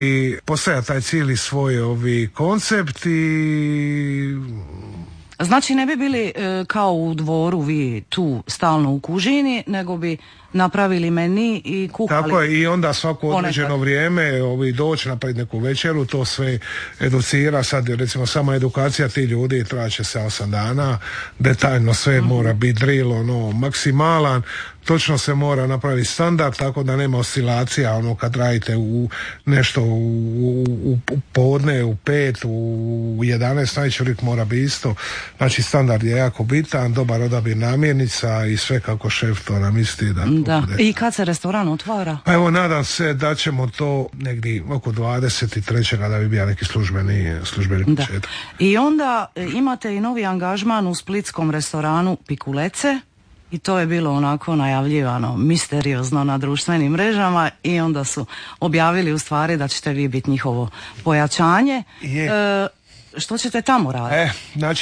i postaja taj cijeli svoj koncept i... Znači ne bi bili kao u Dvoru vi tu stalno u kužini, nego bi napravili meni i kuhali. Tako je, i onda svako određeno vrijeme doći napraviti neku večeru, to sve educira. Sad recimo sama edukacija tih ljudi traće se 8 dana, detaljno sve mora biti drill, maksimalan, točno se mora napraviti standard, tako da nema oscilacija, kad radite u nešto u podne, u 5, u 11, najčurik mora biti isto. Znači standard je jako bitan, dobar odabir namirnica i sve kako šef to namisli da. Da. I kad se restoran otvara? Pa evo, nadam se da ćemo to negdje oko 23. da bi bio neki službeni početak. I onda imate i novi angažman u splitskom restoranu Pikulece i to je bilo onako najavljivano misteriozno na društvenim mrežama i onda su objavili u stvari da ćete vi biti njihovo pojačanje. Što ćete tamo raditi?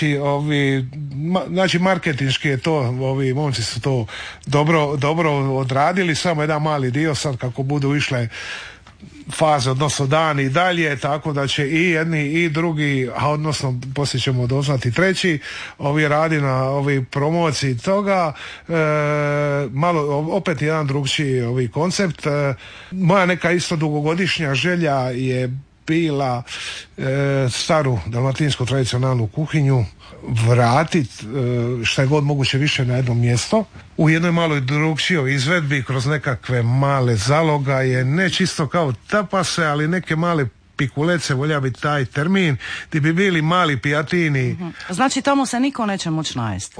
Znači marketinški je to, ovi momci su to dobro odradili, samo jedan mali dio sad kako budu išle faze, odnosno dani i dalje, tako da će i jedni i drugi, a odnosno poslije ćemo doznati treći, radi na promociji toga, malo opet jedan drugčiji koncept. Moja neka isto dugogodišnja želja je bila staru dalmatinsku tradicionalnu kuhinju vratiti šta je god moguće više na jedno mjesto u jednoj maloj drugčijoj izvedbi kroz nekakve male zalogaje, ne čisto kao tapase, ali neke male pikulece, volja bi taj termin, gdje bi bili mali pijatini. Znači tamo se niko neće moći najesti.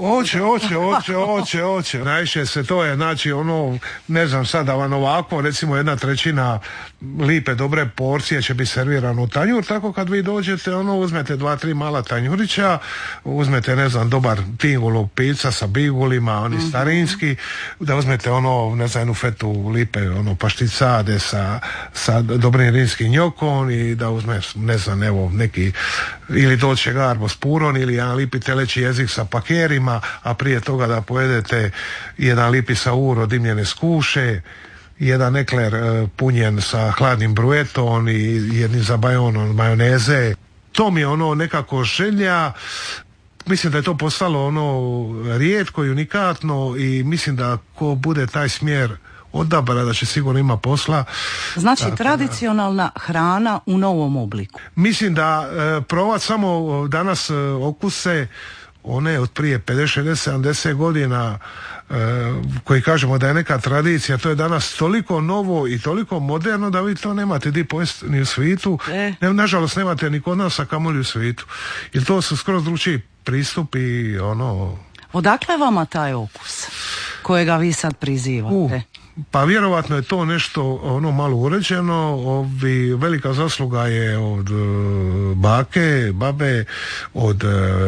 Oće. Najviše se to je, znači ne znam sada vam ovako, recimo 1/3 lipe dobre porcije će biti servirano u tanjur, tako kad vi dođete, uzmete 2-3 mala tanjurića, uzmete, ne znam, dobar tingulu pizza sa bigulima, oni starinski, da uzmete jednu fetu lipe, pašticade sa dobrim rimskim njokon i da uzme, ne znam, evo neki ili dolce garbo s puron ili jedan lipi teleći jezik sa pakerima, a prije toga da pojedete jedan lipi sauro dimljene skuše, jedan ekler punjen sa hladnim bruetom i jednim zabajonom majoneze. To mi je nekako želja. Mislim da je to postalo rijetko i unikatno i mislim da ko bude taj smjer odabra da će sigurno ima posla. Znači tradicionalna hrana u novom obliku. Mislim da provat samo danas okuse one od prije 50, 60, 70 godina koji kažemo da je neka tradicija, to je danas toliko novo i toliko moderno da vi to nemate di pojesti ni u svijetu. Nažalost nemate ni kod nas, a kamoli u svijetu. Jer to su skroz drugčiji pristupi. Odakle vama taj okus kojega vi sad prizivate? Pa vjerovatno je to nešto malo uređeno. Velika zasluga je od bake, babe, od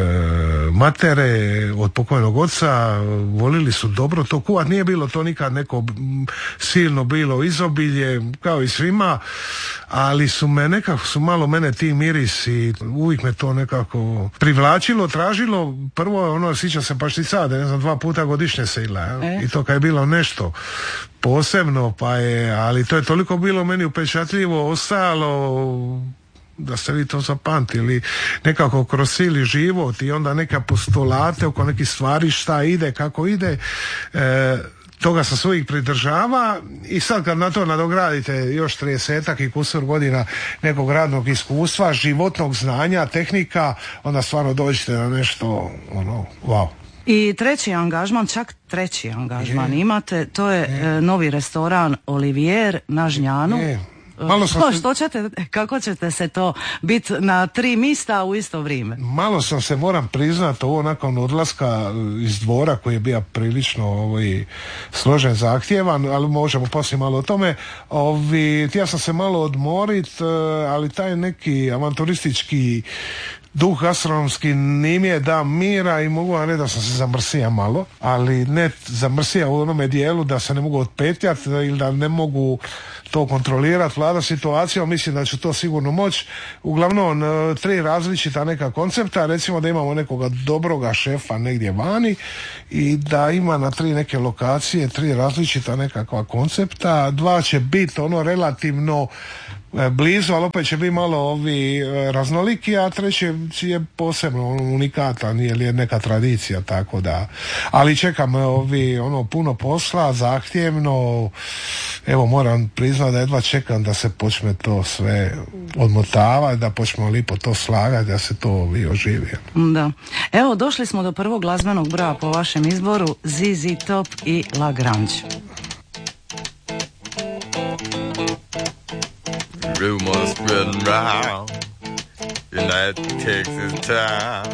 matere, od pokojnog oca. Volili su dobro to kuvat. Nije bilo to nikad neko silno bilo izobilje kao i svima, ali su malo mene ti mirisi, uvijek me to nekako privlačilo, tražilo. Prvo sjeća se pašticade, 2 puta godišnje se ila. I to kad je bilo nešto posebno, ali to je toliko bilo meni upečatljivo ostalo da ste vi to zapamtili nekako kroz cijeli život i onda neka postulate oko nekih stvari šta ide, kako ide, toga sam se uvijek pridržava i sad kad na to nadogradite još 30-ak i kusur godina nekog radnog iskustva, životnog znanja, tehnika, onda stvarno dođete na nešto wow. I treći angažman imate, to je novi restoran Olivier na Žnjanu. Kako ćete se to biti na 3 mista u isto vrijeme? Malo sam se, moram priznati, ovo nakon odlaska iz Dvora koji je bio prilično složen, zahtjevan, ali možemo poslije malo o tome. Htio sam se malo odmorit, ali taj neki avanturistički duh gastronomski nije mi je da mira i mogu vam reći da sam se zamrsija malo, ali ne zamrsija u onome dijelu da se ne mogu otpetljati ili da ne mogu to kontrolirati, vlada situacijom, mislim da će to sigurno moći. Uglavnom 3 različita neka koncepta, recimo da imamo nekoga dobroga šefa negdje vani i da ima na 3 neke lokacije 3 različita nekakva koncepta. 2 će biti relativno blizu, ali opet će biti malo ovi raznoliki, a treći je posebno unikatan, je neka tradicija, tako da. Ali čekam puno posla, zahtjevno, evo moram priznati da jedva čekam da se počne to sve odmotavati, da počnemo lipo to slagati, da se to oživi. Da. Evo, došli smo do prvog glazbenog broja po vašem izboru, ZZ Top i La Grange. Rumors spreading round in that Texas town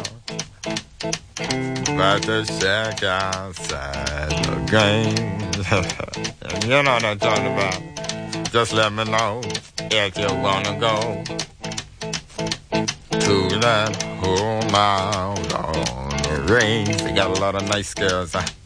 about the shack outside the game. And you know what I'm talking about. Just let me know if you wanna go to that home out on the range. They got a lot of nice girls.